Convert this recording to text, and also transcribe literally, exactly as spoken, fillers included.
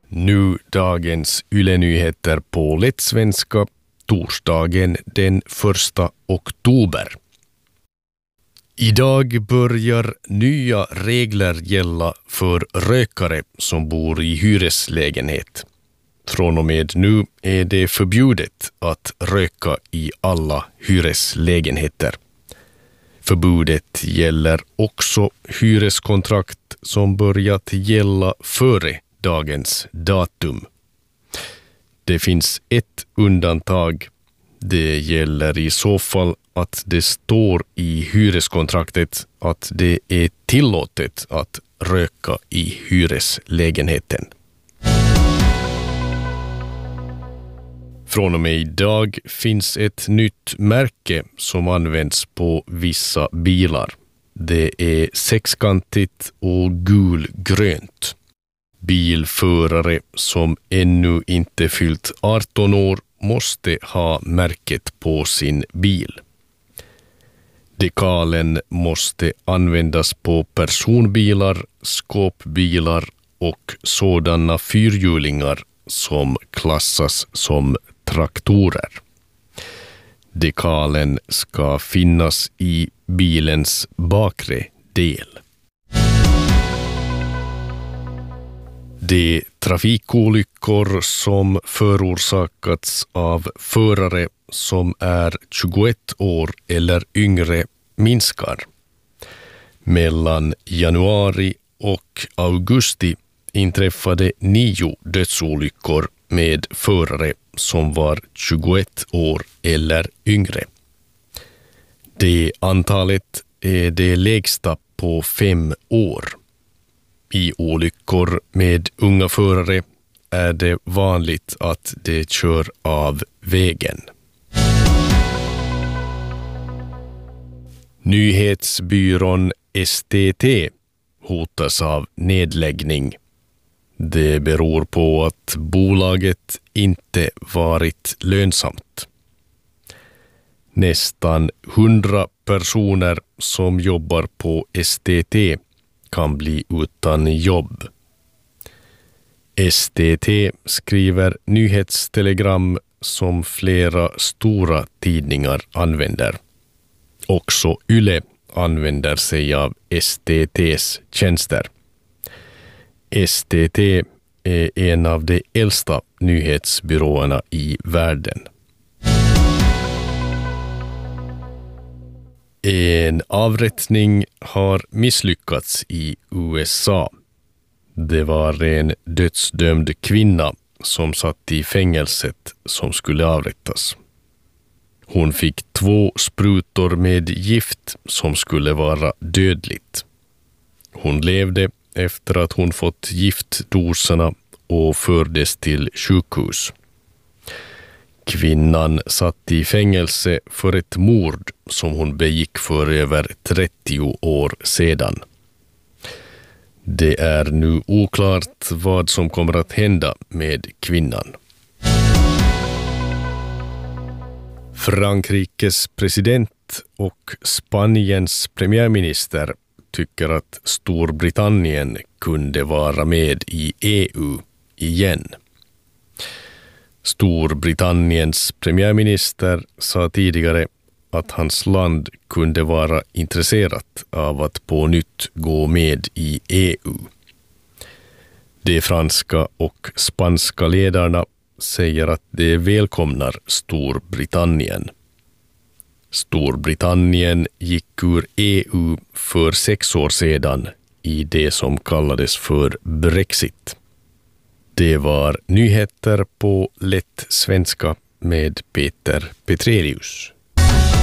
Nu dagens Yle-nyheter på lättsvenska, torsdagen den första oktober. Idag börjar nya regler gälla för rökare som bor i hyreslägenhet. Från och med nu är det förbjudet att röka i alla hyreslägenheter. Förbudet gäller också hyreskontrakt som börjat gälla före dagens datum. Det finns ett undantag. Det gäller i så fall att det står i hyreskontraktet att det är tillåtet att röka i hyreslägenheten. Från och med idag finns ett nytt märke som används på vissa bilar. Det är sexkantigt och gulgrönt. Bilförare som ännu inte fyllt arton år måste ha märket på sin bil. Dekalen måste användas på personbilar, skåpbilar och sådana fyrhjulingar som klassas som traktorer. Dekalen ska finnas i bilens bakre del. De trafikolyckor som förorsakats av förare som är tjugoett år eller yngre minskar. Mellan januari och augusti inträffade nio dödsolyckor med förare som var tjugoett år eller yngre. Det antalet är det lägsta på fem år. I olyckor med unga förare är det vanligt att de kör av vägen. Nyhetsbyrån S T T hotas av nedläggning. Det beror på att bolaget inte varit lönsamt. Nästan hundra personer som jobbar på S T T kan bli utan jobb. S T T skriver nyhetstelegram som flera stora tidningar använder. Också Yle använder sig av S T T:s tjänster. S T T är en av de äldsta nyhetsbyråerna i världen. En avrättning har misslyckats i U S A. Det var en dödsdömd kvinna som satt i fängelset som skulle avrättas. Hon fick två sprutor med gift som skulle vara dödligt. Hon levde efter att hon fått giftdoserna och fördes till sjukhus. Kvinnan satt i fängelse för ett mord som hon begick för över trettio år sedan. Det är nu oklart vad som kommer att hända med kvinnan. Frankrikes president och Spaniens premiärminister tycker att Storbritannien kunde vara med i E U igen. Storbritanniens premiärminister sa tidigare att hans land kunde vara intresserat av att på nytt gå med i E U. De franska och spanska ledarna säger att de välkomnar Storbritannien. Storbritannien gick ur E U för sex år sedan i det som kallades för Brexit. Det var nyheter på lätt svenska med Peter Petrelius.